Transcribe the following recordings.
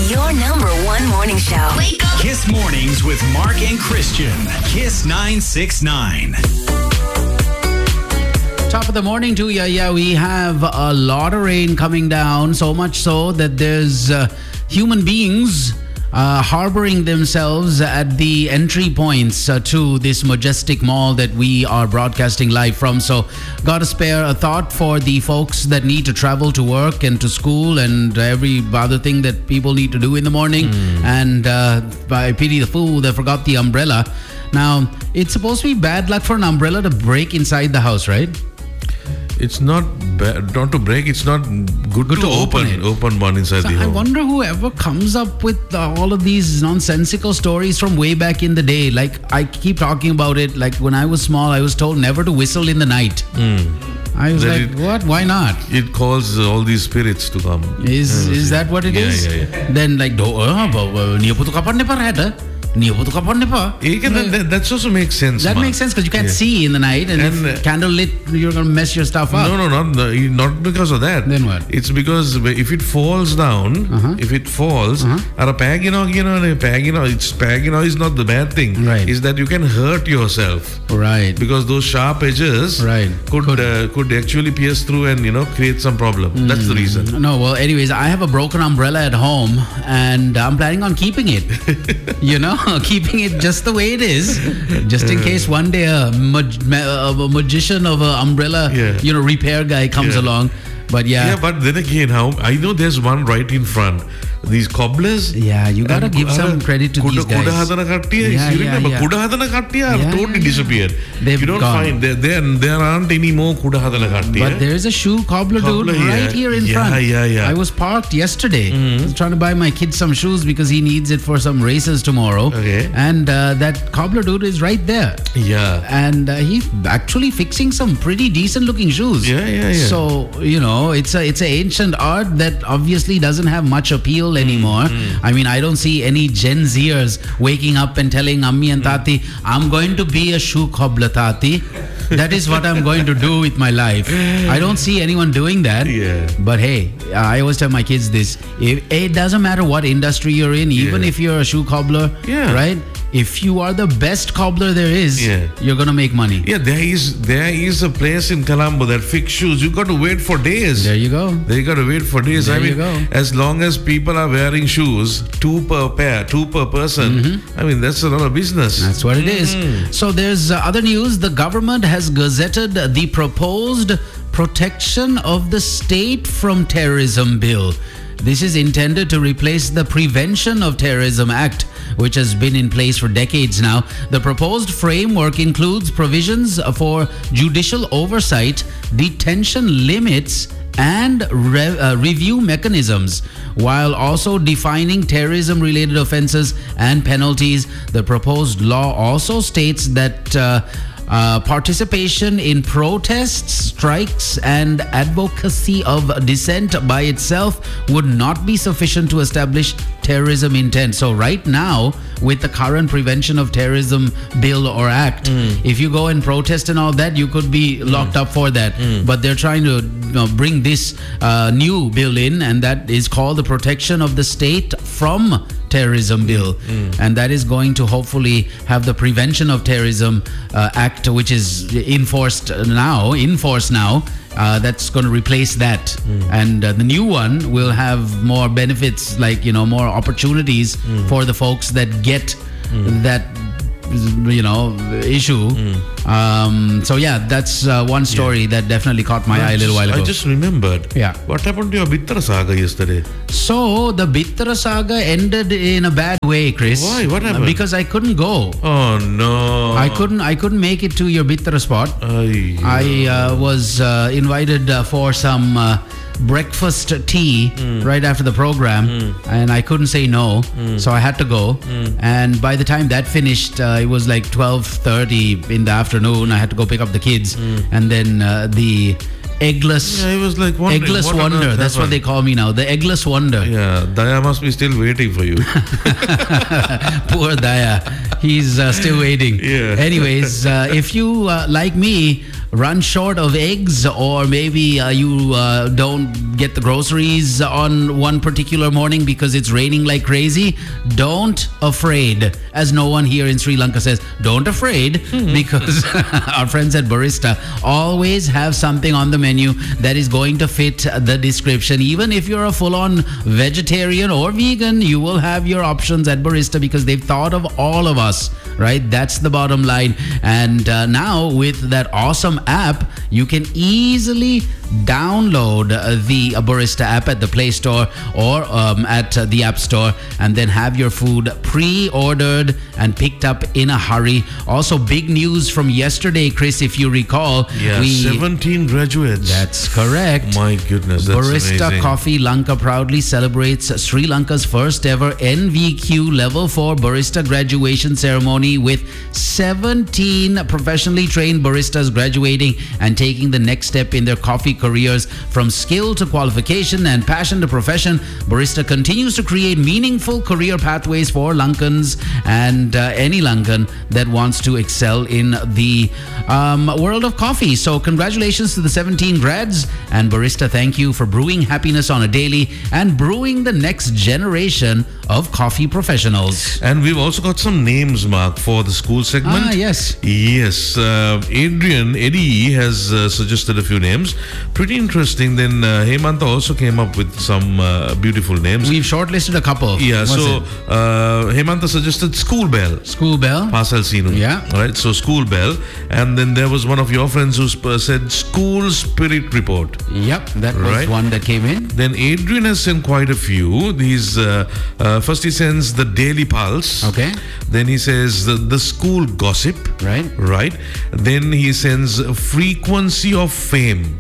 Your number one morning show. Wake up. Kiss Mornings with Mark and Christian. Kiss 969. Top of the morning to you. Yeah, we have a lot of rain coming down, so much so that there's human beings harboring themselves at the entry points to this majestic mall that we are broadcasting live from. So gotta spare a thought for the folks that need to travel to work and to school and every other thing that people need to do in the morning. And I pity the fool that forgot the umbrella. Now, it's supposed to be bad luck for an umbrella to break inside the house, right? It's not bad, not to break. It's not good to open one inside the home. I wonder whoever comes up with all of these nonsensical stories from way back in the day. Like, I keep talking about it. Like, when I was small, I was told never to whistle in the night. I was what? Why not? It calls all these spirits to come. Is that what it is? Yeah. Then, like, That also makes sense. That makes sense because you can't see in the night, and if candle lit, you're going to mess your stuff up. No, not because of that. Then what? It's because if it falls down, it's pagino is not the bad thing. Right. Is that you can hurt yourself. Right. Because those sharp edges could actually pierce through and create some problem. That's the reason. No, well, anyways, I have a broken umbrella at home, and I'm planning on keeping it. Keeping it just the way it is, just in case one day a magician of an umbrella, repair guy comes along. But but then again, I know there's one right in front. These cobblers. Yeah, you gotta give some credit to these guys. Kudahadana Kattiya totally disappeared. You don't find there aren't any more Kudahadana Kattiya. But there's a shoe cobbler dude right here in front. I was parked yesterday. I was trying to buy my kid some shoes because he needs it for some races tomorrow. Okay. And that cobbler dude is right there. Yeah. And he's actually fixing some pretty decent looking shoes. Yeah. So, it's an ancient art that obviously doesn't have much appeal anymore. I mean, I don't see any Gen Zers waking up and telling Ammi and Tati, I'm going to be a shoe cobbler, Tati. That is what I'm going to do with my life. I don't see anyone doing that. Yeah. But hey, I always tell my kids this. It doesn't matter what industry you're in, even if you're a shoe cobbler, right? If you are the best cobbler there is, you're going to make money. Yeah, there is a place in Colombo that fix shoes. You got to wait for days. There you go. They got to wait for days. There you go. As long as people are wearing shoes, two per person, I mean, that's a lot of business. That's what it is. So there's other news. The government has gazetted the proposed Protection of the State from Terrorism Bill. This is intended to replace the Prevention of Terrorism Act, which has been in place for decades now. The proposed framework includes provisions for judicial oversight, detention limits, and review mechanisms, while also defining terrorism-related offenses and penalties. The proposed law also states that participation in protests, strikes, and advocacy of dissent by itself would not be sufficient to establish terrorism intent. So right now, with the current Prevention of Terrorism Bill or Act, if you go and protest and all that, you could be locked up for that. But they're trying to bring this new bill in, and that is called the Protection of the State from Terrorism Bill, and that is going to hopefully have the Prevention of Terrorism Act, which is in force now. That's going to replace that, and the new one will have more benefits, like more opportunities for the folks that get that issue. So that's one story that definitely caught my eye a little while ago. I just remembered. Yeah. What happened to your Bittara saga yesterday? So the Bittara saga ended in a bad way, Chris. Why? What happened? Because I couldn't go. Oh no. I couldn't make it to your Bittara spot. I was invited for some breakfast tea right after the program, and I couldn't say no, so I had to go. And by the time that finished, it was like 12:30 in the afternoon. I had to go pick up the kids, and then the eggless. Yeah, he was like eggless wonder. That's what they call me now. The eggless wonder. Yeah, Daya must be still waiting for you. Poor Daya. He's still waiting. Yeah. Anyways, if you, like me, run short of eggs, or maybe you don't get the groceries on one particular morning because it's raining like crazy, don't afraid. As no one here in Sri Lanka says, don't afraid, because our friends at Barista always have something on the menu that is going to fit the description. Even if you're a full-on vegetarian or vegan, you will have your options at Barista because they've thought of all of us, right? That's the bottom line. And now with that awesome app, you can easily download the Barista app at the Play Store or at the App Store, and then have your food pre-ordered and picked up in a hurry. Also, big news from yesterday, Chris, if you recall. Yeah, 17 graduates. That's correct. My goodness, that's Barista amazing. Coffee Lanka proudly celebrates Sri Lanka's first ever NVQ Level 4 Barista graduation ceremony with 17 professionally trained baristas graduating and taking the next step in their coffee careers. From skill to qualification and passion to profession, Barista continues to create meaningful career pathways for Lankans and any Lankan that wants to excel in the world of coffee. So congratulations to the 17 grads, and Barista, thank you for brewing happiness on a daily and brewing the next generation of coffee professionals. And we've also got some names, Mark, for the school segment. Yes. Yes. Eddie has suggested a few names. Pretty interesting. Then Hemanta also came up with some beautiful names. We've shortlisted a couple. Yeah, so Hemanta suggested School Bell. School Bell. Pasal Sinu. Yeah. Right, so School Bell. And then there was one of your friends who said School Spirit Report. Yep, that was one that came in. Then Adrian has sent quite a few. He's first he sends the Daily Pulse. Okay. Then he says the School Gossip. Right. Then he sends Frequency of Fame.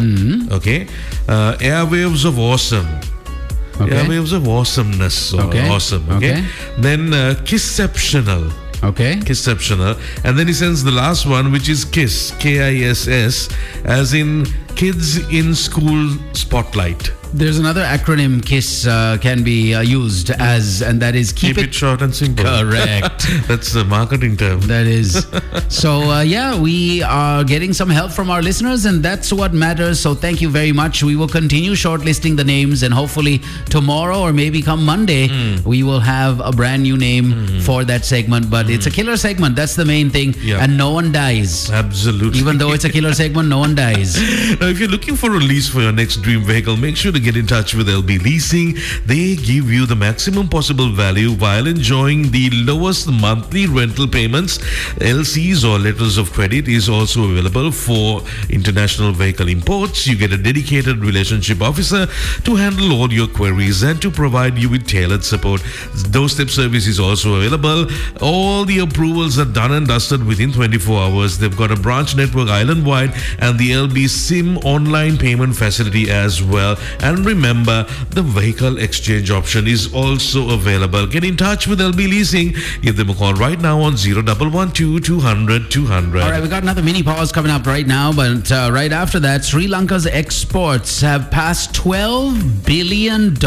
Okay. Airwaves of Awesome. Okay. Airwaves of Awesomeness. Awesome. Okay. Then Kissceptional. Okay. Kissceptional. And then he sends the last one, which is KISS. KISS. As in Kids in School Spotlight. There's another acronym KISS can be used as, and that is keep it short and simple. Correct. That's the marketing term. That is. So, we are getting some help from our listeners, and that's what matters. So thank you very much. We will continue shortlisting the names, and hopefully tomorrow or maybe come Monday, we will have a brand new name for that segment. But it's a killer segment. That's the main thing. Yeah. And no one dies. Absolutely. Even though it's a killer segment, no one dies. Now, if you're looking for a lease for your next dream vehicle, make sure to get in touch with LB Leasing. They give you the maximum possible value while enjoying the lowest monthly rental payments. LCs or letters of credit is also available for international vehicle imports. You get a dedicated relationship officer to handle all your queries and to provide you with tailored support. Doorstep service is also available. All the approvals are done and dusted within 24 hours. They've got a branch network island-wide and the LB SIM online payment facility as well. And remember, the vehicle exchange option is also available. Get in touch with LB Leasing. Give them a call right now on 0112 200 200. All right, we got another mini pause coming up right now, but right after that, Sri Lanka's exports have passed $12 billion.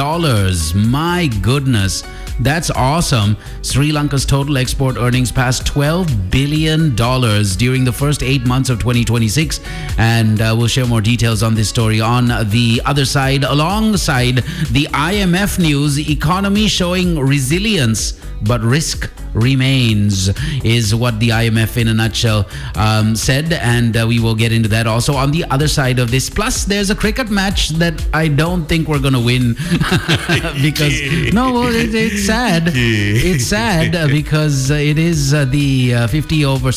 My goodness. That's awesome. Sri Lanka's total export earnings passed $12 billion during the first 8 months of 2026. And we'll share more details on this story on the other side. Alongside the IMF news, economy showing resilience, but risk remains, is what the IMF in a nutshell said. And we will get into that also on the other side of this. Plus, there's a cricket match that I don't think we're going to win because, it's sad. It's sad because it is the 50 over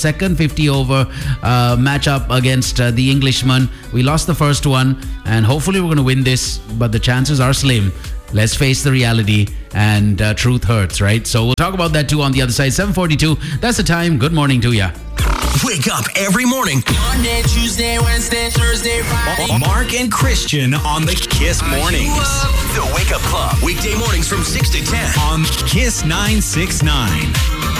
matchup against the Englishman. We lost the first one, and hopefully we're going to win this, but the chances are slim. Let's face the reality, and truth hurts, right? So we'll talk about that too on the other side. 7:42. That's the time. Good morning to ya. Wake up every morning. Monday, Tuesday, Wednesday, Thursday, Friday. Mark and Christian on the Kiss Mornings. The Wake Up Club. Weekday mornings from 6 to 10 on Kiss 969.